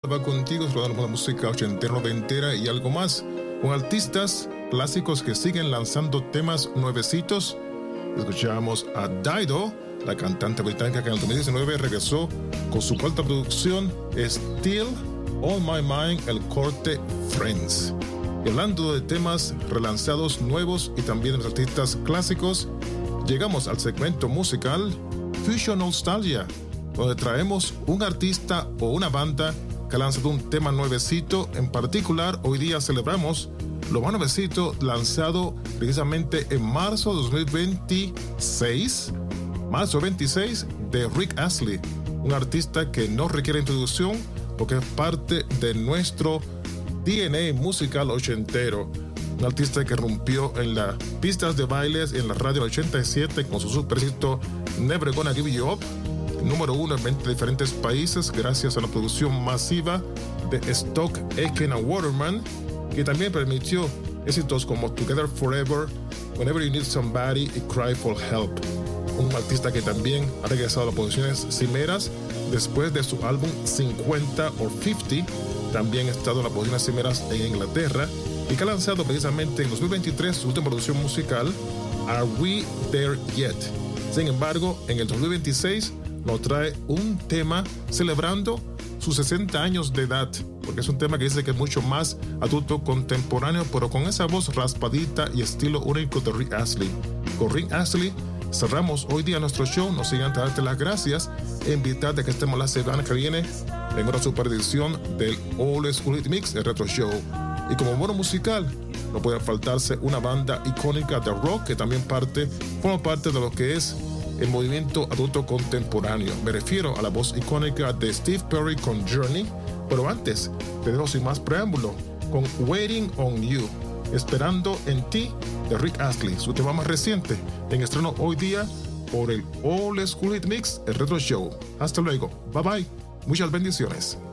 va contigo, explorando la música ochentera, noventera y algo más, con artistas clásicos que siguen lanzando temas nuevecitos. Escuchamos a Dido, la cantante británica que en el 2019 regresó con su cuarta producción, Still On My Mind, el corte Friends. Y hablando de temas relanzados nuevos y también de los artistas clásicos, llegamos al segmento musical Fusion Nostalgia, donde traemos un artista o una banda que ha lanzado un tema nuevecito. En particular, hoy día celebramos lo más nuevecito lanzado precisamente en marzo de 2026, marzo 26, de Rick Astley, un artista que no requiere introducción porque es parte de nuestro DNA musical ochentero. Un artista que rompió en las pistas de bailes en la radio 87 con su super éxito Never Gonna Give You Up, número 1 en 20 diferentes países gracias a la producción masiva de Stock, Aitken and Waterman, que también permitió éxitos como Together Forever, Whenever You Need Somebody y Cry for Help. Un artista que también ha regresado a las posiciones cimeras después de su álbum 50 or 50, también ha estado en las posiciones cimeras en Inglaterra y que ha lanzado precisamente en 2023 su última producción musical, Are We There Yet? Sin embargo, en el 2026 nos trae un tema celebrando sus 60 años de edad, porque es un tema que dice que es mucho más adulto contemporáneo, pero con esa voz raspadita y estilo único de Rick Astley. Con Rick Astley cerramos hoy día nuestro show. No sin antes darte las gracias e invitarte a que estemos la semana que viene en una super edición del Old School Hit Mix, el Retro Show. Y como bono musical, no puede faltarse una banda icónica de rock que también forma parte de lo que es el movimiento adulto contemporáneo. Me refiero a la voz icónica de Steve Perry con Journey, pero antes te dejo sin más preámbulo con Waiting on You, Esperando en Ti, de Rick Astley, su tema más reciente, en estreno hoy día por el Old School Hit Mix, el Retro Show. Hasta luego, bye bye, muchas bendiciones.